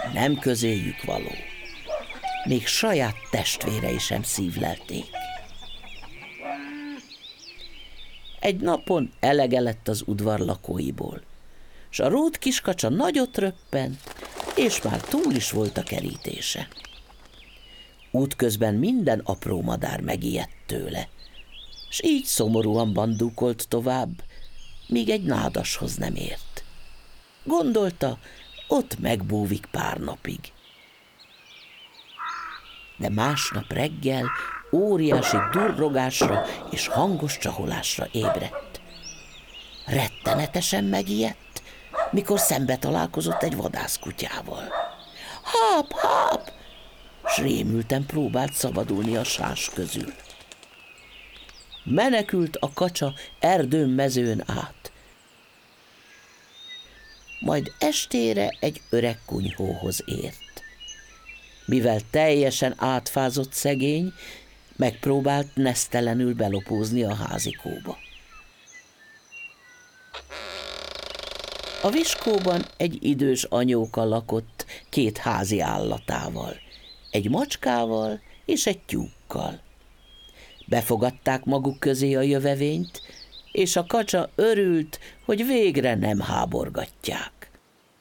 nem közéjük való. Még saját testvérei sem szívlelték. Egy napon elege lett az udvar lakóiból, s a Rút kiskacsa nagyot röppent, és már túl is volt a kerítése. Útközben minden apró madár megijedt tőle, s így szomorúan bandúkolt tovább, míg egy nádashoz nem ért. Gondolta, ott megbúvik pár napig. De másnap reggel óriási durrogásra és hangos csaholásra ébredt. Rettenetesen megijedt, mikor szembe találkozott egy vadászkutyával. Háp, háp! S rémülten próbált szabadulni a sás közül. Menekült a kacsa erdőn mezőn át. Majd estére egy öreg kunyhóhoz ért. Mivel teljesen átfázott szegény, megpróbált nesztelenül belopózni a házikóba. A viskóban egy idős anyóka lakott 2 házi állatával, egy macskával és egy tyúkkal. Befogadták maguk közé a jövevényt, és a kacsa örült, hogy végre nem háborgatják.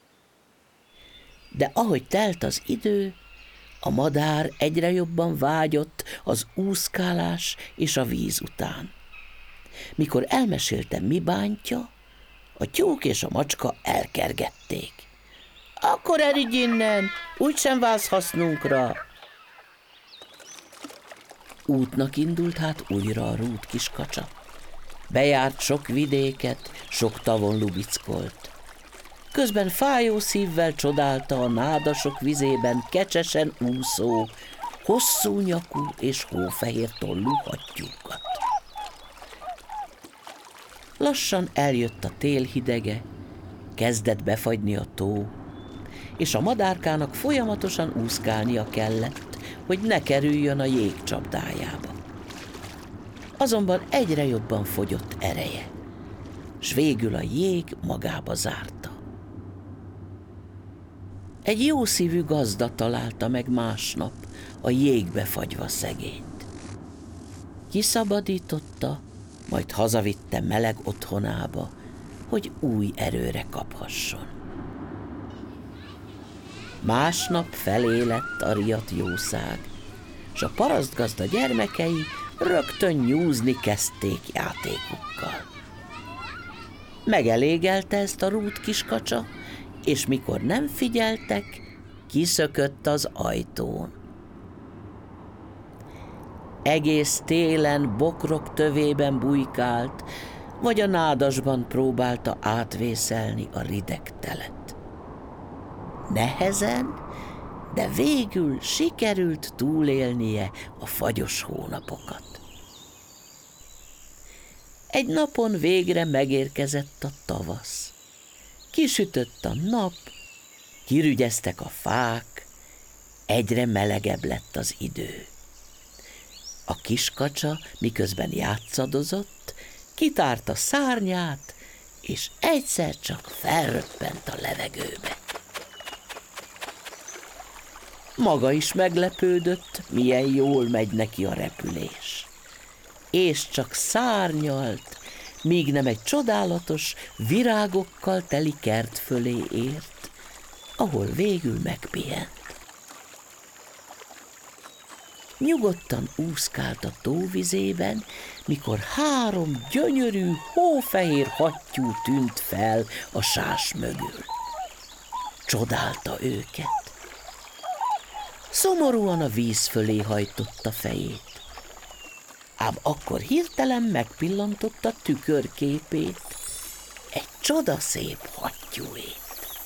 De ahogy telt az idő, a madár egyre jobban vágyott az úszkálás és a víz után. Mikor elmesélte, mi bántja, a tyúk és a macska elkergették. Akkor eridj innen, úgysem válsz hasznunkra. Útnak indult hát újra a Rút kiskacsa. Bejárt sok vidéket, sok tavon lubickolt. Közben fájó szívvel csodálta a nádasok vizében kecsesen úszó, hosszú nyakú és hófehér tollú hattyúkat. Lassan eljött a tél hidege, kezdett befagyni a tó, és a madárkának folyamatosan úszkálnia kellett, hogy ne kerüljön a jég csapdájába. Azonban egyre jobban fogyott ereje, s végül a jég magába zárta. Egy jószívű gazda találta meg másnap a jégbe fagyva szegényt. Kiszabadította, majd hazavitte meleg otthonába, hogy új erőre kaphasson. Másnap felé lett a riadt jószág, s a parasztgazda gyermekei rögtön nyúzni kezdték játékukkal. Megelégelte ezt a Rút kiskacsa, és mikor nem figyeltek, kiszökött az ajtón. Egész télen bokrok tövében bujkált, vagy a nádasban próbálta átvészelni a rideg telet. Nehezen, de végül sikerült túlélnie a fagyos hónapokat. Egy napon végre megérkezett a tavasz. Kisütött a nap, kirügyeztek a fák, egyre melegebb lett az idő. A kiskacsa, miközben játszadozott, kitárta szárnyát, és egyszer csak felröppent a levegőbe. Maga is meglepődött, milyen jól megy neki a repülés. És csak szárnyalt, míg nem egy csodálatos, virágokkal teli kert fölé ért, ahol végül megpihent. Nyugodtan úszkált a tóvizében, mikor 3 gyönyörű, hófehér hattyú tűnt fel a sás mögül. Csodálta őket. Szomorúan a víz fölé hajtotta fejét. Ám akkor hirtelen megpillantotta tükörképét, egy csodaszép hattyúét.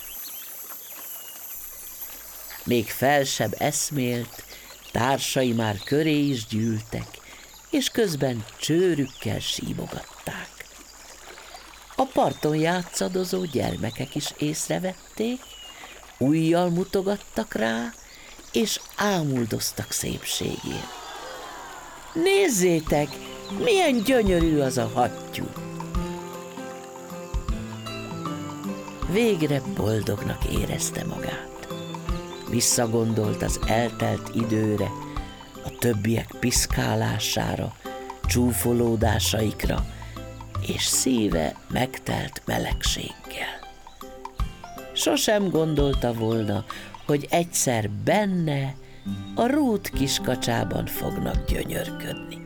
Még fel sem eszmélt, társai már köré is gyűltek, és közben csőrükkel síbogatták. A parton játszadozó gyermekek is észrevették, ujjal mutogattak rá, és ámuldoztak szépségén. Nézzétek, milyen gyönyörű az a hattyú! Végre boldognak érezte magát. Visszagondolt az eltelt időre, a többiek piszkálására, csúfolódásaikra, és szíve megtelt melegséggel. Sosem gondolta volna, hogy egyszer benne, a Rút kiskacsában fognak gyönyörködni.